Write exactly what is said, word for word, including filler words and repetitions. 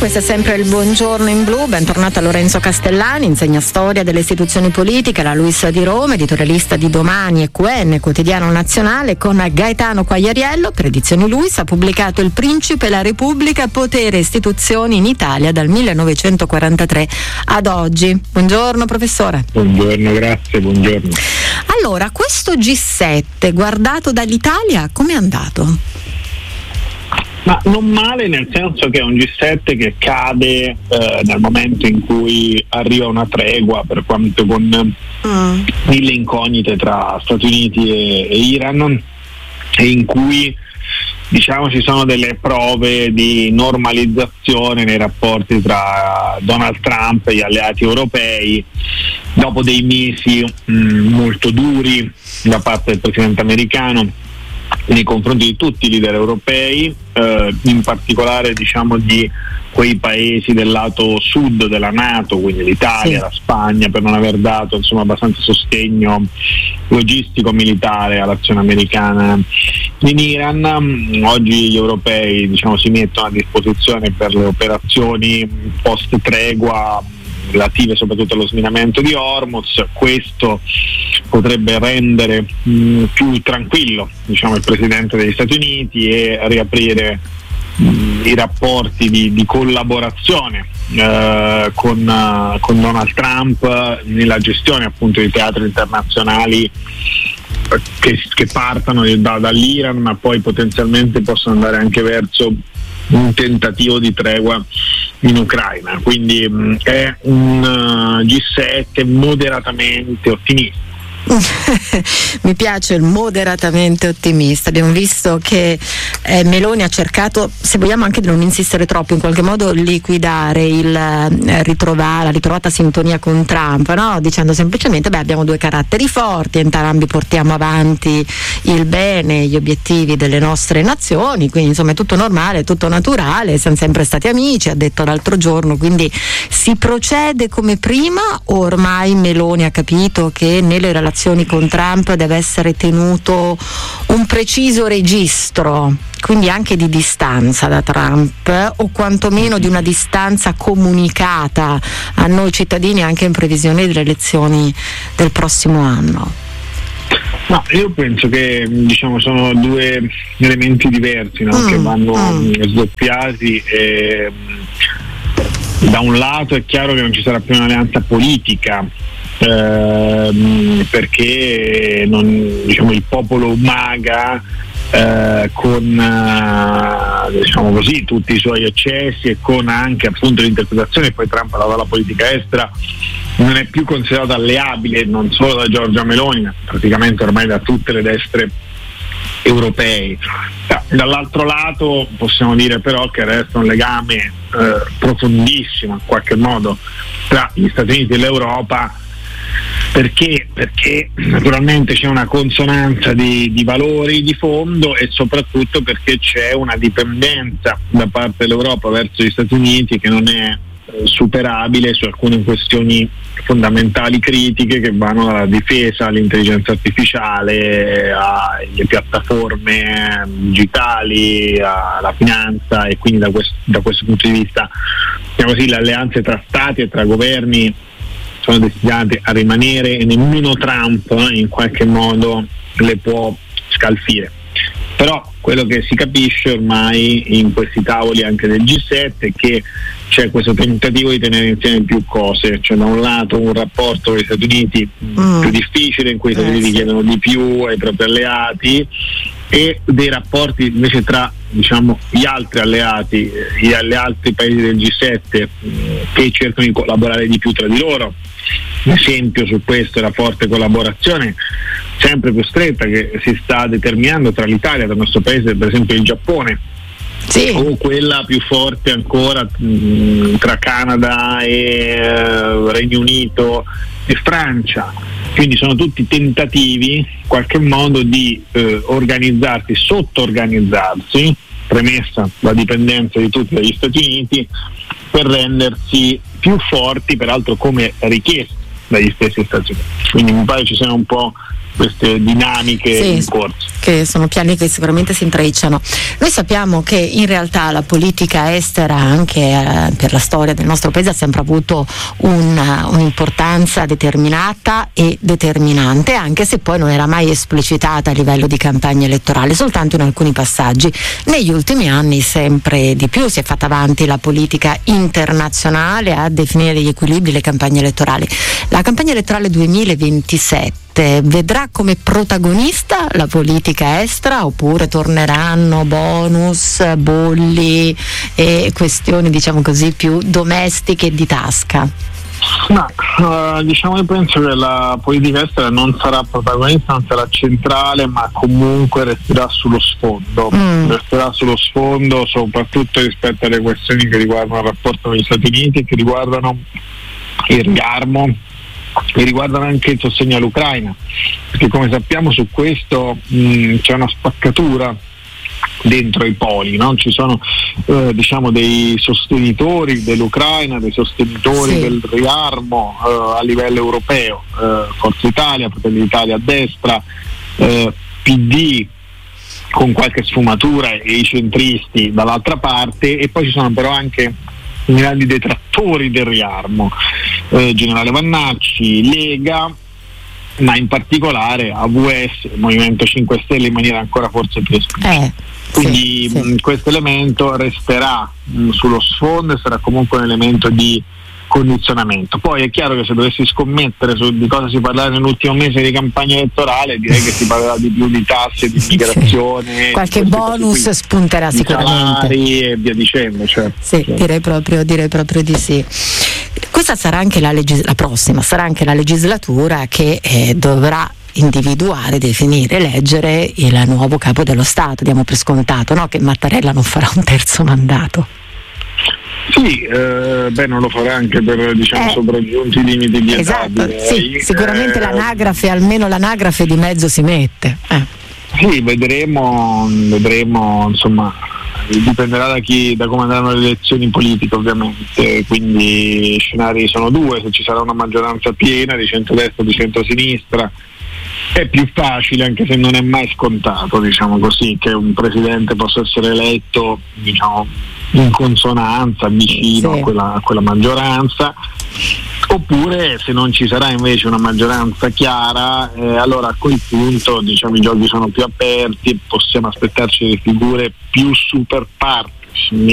questo è sempre il Buongiorno in Blu. Bentornato a Lorenzo Castellani, insegna storia delle istituzioni politiche alla Luis di Roma, editorialista di Domani e Q N, quotidiano nazionale. Con Gaetano Quagliariello, per Edizioni Luis, ha pubblicato Il Principe e la Repubblica, potere e istituzioni in Italia dal millenovecentoquarantatré ad oggi. Buongiorno professore. Buongiorno, grazie, buongiorno. Allora, questo G sette guardato dall'Italia come è andato? Ma non male, nel senso che è un G sette che cade eh, nel momento in cui arriva una tregua, per quanto con mm. mille incognite tra Stati Uniti e, e Iran, e in cui diciamo ci sono delle prove di normalizzazione nei rapporti tra Donald Trump e gli alleati europei dopo dei mesi mh, molto duri da parte del presidente americano nei confronti di tutti i leader europei, eh, in particolare diciamo di quei paesi del lato sud della NATO, quindi l'Italia, sì. la Spagna, per non aver dato insomma abbastanza sostegno logistico militare all'azione americana in Iran. Oggi gli europei diciamo si mettono a disposizione per le operazioni post tregua relative soprattutto allo sminamento di Hormuz. Questo potrebbe rendere mh, più tranquillo diciamo il presidente degli Stati Uniti e riaprire mh, i rapporti di, di collaborazione eh, con, uh, con Donald Trump nella gestione appunto di teatri internazionali che, che partano da, dall'Iran, ma poi potenzialmente possono andare anche verso un tentativo di tregua in Ucraina. Quindi mh, è un uh, G sette moderatamente ottimista. Mi piace il moderatamente ottimista. Abbiamo visto che eh, Meloni ha cercato, se vogliamo anche di non insistere troppo, in qualche modo liquidare il eh, ritrovare, la ritrovata sintonia con Trump, no? Dicendo semplicemente beh, abbiamo due caratteri forti, entrambi portiamo avanti il bene, gli obiettivi delle nostre nazioni, quindi insomma è tutto normale, è tutto naturale, siamo sempre stati amici, ha detto l'altro giorno. Quindi si procede come prima o ormai Meloni ha capito che nelle relazioni con Trump deve essere tenuto un preciso registro, quindi anche di distanza da Trump, o quantomeno di una distanza comunicata a noi cittadini anche in previsione delle elezioni del prossimo anno? No, io penso che diciamo sono due elementi diversi, no? mm, che vanno mm. sdoppiati. E, da un lato è chiaro che non ci sarà più un'alleanza politica, Eh, perché non, diciamo, il popolo MAGA eh, con eh, diciamo così tutti i suoi eccessi e con anche appunto l'interpretazione che poi Trump ha dato alla politica estera non è più considerato alleabile non solo da Giorgia Meloni ma praticamente ormai da tutte le destre europee. Dall'altro lato possiamo dire però che resta un legame eh, profondissimo in qualche modo tra gli Stati Uniti e l'Europa. Perché? Perché naturalmente c'è una consonanza di, di valori di fondo e soprattutto perché c'è una dipendenza da parte dell'Europa verso gli Stati Uniti che non è eh, superabile su alcune questioni fondamentali critiche che vanno dalla difesa all'intelligenza artificiale, alle piattaforme digitali, alla finanza, e quindi da questo, da questo punto di vista diciamo così, le alleanze tra stati e tra governi sono destinate a rimanere e nemmeno Trump eh, in qualche modo le può scalfire. Però quello che si capisce ormai in questi tavoli anche del G sette è che c'è questo tentativo di tenere insieme più cose, cioè da un lato un rapporto con gli Stati Uniti mm. più difficile, in cui gli Stati Uniti eh, sì. chiedono di più ai propri alleati, e dei rapporti invece tra diciamo gli altri alleati, gli, gli altri paesi del G sette che cercano di collaborare di più tra di loro. Un esempio su questo è la forte collaborazione sempre più stretta che si sta determinando tra l'Italia e il nostro paese, per esempio il Giappone, sì. o quella più forte ancora mh, tra Canada e uh, Regno Unito e Francia. Quindi sono tutti tentativi in qualche modo di eh, organizzarsi, sotto-organizzarsi, premessa la dipendenza di tutti dagli Stati Uniti, per rendersi più forti, peraltro come richiesto dagli stessi Stati Uniti. Quindi mi pare ci siano un po' queste dinamiche sì, in corso. Che sono piani che sicuramente si intrecciano. Noi sappiamo che in realtà la politica estera anche eh, per la storia del nostro paese ha sempre avuto un, un'importanza determinata e determinante, anche se poi non era mai esplicitata a livello di campagna elettorale, soltanto in alcuni passaggi. Negli ultimi anni sempre di più si è fatta avanti la politica internazionale a definire gli equilibri, le campagne elettorali. La campagna elettorale duemilaventisette vedrà come protagonista la politica estera, oppure torneranno bonus, bolli e questioni, diciamo così, più domestiche di tasca? Ma uh, diciamo, io penso che la politica estera non sarà protagonista, non sarà centrale, ma comunque resterà sullo sfondo, mm. resterà sullo sfondo soprattutto rispetto alle questioni che riguardano il rapporto con gli Stati Uniti, che riguardano il riarmo, e riguardano anche il sostegno all'Ucraina, perché come sappiamo su questo mh, c'è una spaccatura dentro i poli, no? Ci sono eh, diciamo dei sostenitori dell'Ucraina, dei sostenitori sì. del riarmo eh, a livello europeo, eh, Forza Italia, Fratelli d'Italia a destra, eh, P D con qualche sfumatura e i centristi dall'altra parte, e poi ci sono però anche i grandi detrattori del riarmo, eh, Generale Vannacci, Lega, ma in particolare A V S, Movimento cinque Stelle in maniera ancora forse più esplicita. Eh, Quindi sì, sì. Mh, questo elemento resterà mh, sullo sfondo e sarà comunque un elemento di condizionamento. Poi è chiaro che se dovessi scommettere su di cosa si parlerà nell'ultimo mese di campagna elettorale, direi che si parlerà di più di tasse, di immigrazione, sì. qualche bonus spunterà di sicuramente, salari e via dicendo. Cioè, sì, cioè. Direi proprio, direi proprio di sì. Questa sarà anche la, legis- la prossima, sarà anche la legislatura che eh, dovrà individuare, definire, eleggere il nuovo capo dello Stato. Diamo per scontato, no? Che Mattarella non farà un terzo mandato. Sì, eh, beh, non lo farà anche per, diciamo, eh, sopraggiunti i limiti di età. Esatto, sì, eh, sicuramente l'anagrafe, almeno l'anagrafe di mezzo si mette. Eh. Sì, vedremo, vedremo, insomma, dipenderà da chi, da come andranno le elezioni politiche ovviamente, quindi gli scenari sono due: se ci sarà una maggioranza piena di centrodestra o di centrosinistra è più facile, anche se non è mai scontato, diciamo così, che un presidente possa essere eletto, diciamo, in consonanza, vicino sì. a, quella, a quella maggioranza. Oppure se non ci sarà invece una maggioranza chiara, eh, allora a quel punto, diciamo, i giochi sono più aperti e possiamo aspettarci delle figure più super partes,